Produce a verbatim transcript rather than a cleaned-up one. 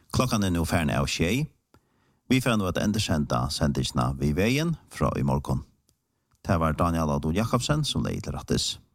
Klokkan er nå færne av tjei. Vi får nå at endersenda sendisna vi veien fra i morgen. Det var Daniel Adol Jakobsen som leier til rattes.